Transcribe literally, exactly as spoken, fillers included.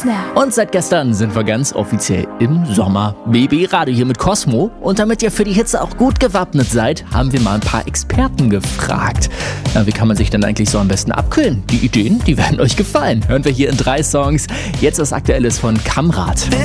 Snap. Und seit gestern sind wir ganz offiziell im Sommer. B B Radio hier mit Cosmo. Und damit ihr für die Hitze auch gut gewappnet seid, haben wir mal ein paar Experten gefragt. Na, wie kann man sich denn eigentlich so am besten abkühlen? Die Ideen, die werden euch gefallen. Hören wir hier in drei Songs. Jetzt das Aktuelles von Kamrat.